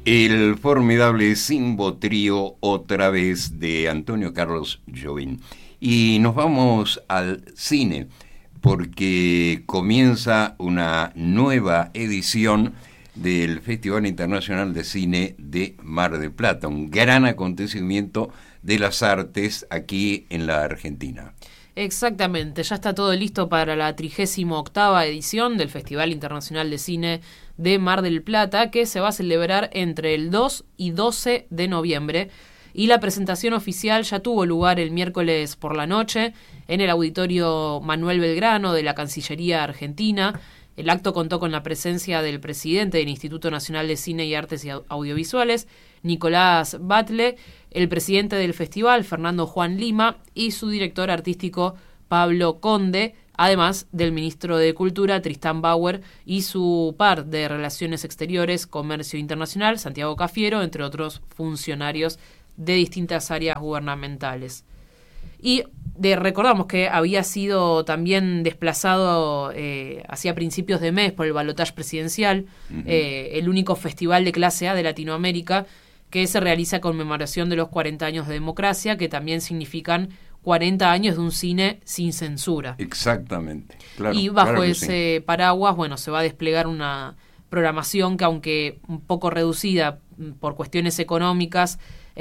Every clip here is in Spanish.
El formidable Simbo Trío, otra vez, de Antonio Carlos Jobim. Y nos vamos al cine, porque comienza una nueva edición del Festival Internacional de Cine de Mar del Plata, un gran acontecimiento de las artes aquí en la Argentina. Exactamente, ya está todo listo para la 38ª edición del Festival Internacional de Cine de Mar del Plata, que se va a celebrar entre el 2 y 12 de noviembre. Y la presentación oficial ya tuvo lugar el miércoles por la noche en el Auditorio Manuel Belgrano de la Cancillería Argentina. El acto contó con la presencia del presidente del Instituto Nacional de Cine y Artes Audiovisuales, Nicolás Batlle, el presidente del festival, Fernando Juan Lima, y su director artístico, Pablo Conde, además del ministro de Cultura, Tristán Bauer, y su par de Relaciones Exteriores, Comercio Internacional, Santiago Cafiero, entre otros funcionarios de distintas áreas gubernamentales. Y recordamos que había sido también desplazado hacia principios de mes por el balotaje presidencial, el único festival de clase A de Latinoamérica que se realiza a conmemoración de los 40 años de democracia, que también significan 40 años de un cine sin censura. Exactamente. Claro, y bajo claro ese paraguas, bueno, se va a desplegar una programación que, aunque un poco reducida por cuestiones económicas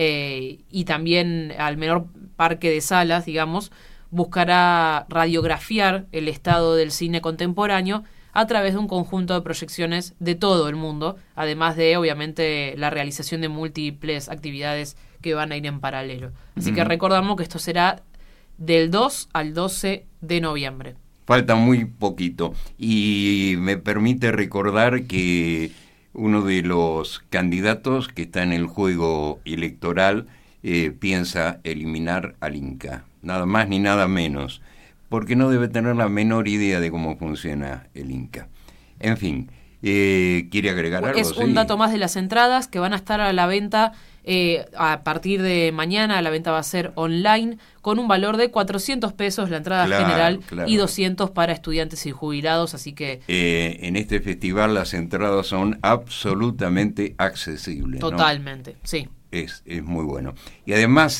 y también al menor parque de salas, digamos, buscará radiografiar el estado del cine contemporáneo a través de un conjunto de proyecciones de todo el mundo, además de, obviamente, la realización de múltiples actividades que van a ir en paralelo. Así que recordamos que esto será del 2 al 12 de noviembre. Falta muy poquito. Y me permite recordar que uno de los candidatos que está en el juego electoral piensa eliminar al Inca. Nada más ni nada menos. Porque no debe tener la menor idea de cómo funciona el Inca. En fin, ¿quiere agregar algo? Es un dato más de las entradas que van a estar a la venta a partir de mañana. La venta va a ser online con un valor de 400 pesos la entrada general y 200 para estudiantes y jubilados. Así que en este festival las entradas son absolutamente accesibles. Totalmente, ¿no? Sí. Es muy bueno. Y además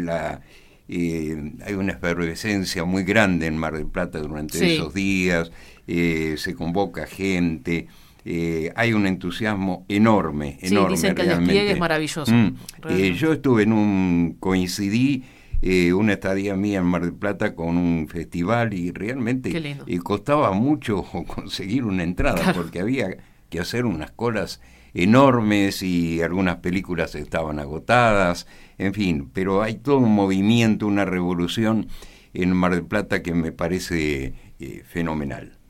hay una efervescencia muy grande en Mar del Plata durante esos días, se convoca gente, hay un entusiasmo enorme, dicen que el despliegue es maravilloso. Yo coincidí una estadía mía en Mar del Plata con un festival y realmente costaba mucho conseguir una entrada, porque había que hacer unas colas enormes y algunas películas estaban agotadas, en fin, pero hay todo un movimiento, una revolución en Mar del Plata que me parece fenomenal.